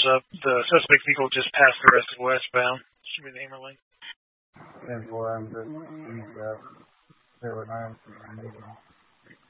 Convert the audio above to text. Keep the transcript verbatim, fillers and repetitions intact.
up. The suspect vehicle just passed the rest of westbound. Should be the Hammerlane. ten four, I'm just east out. zero nine.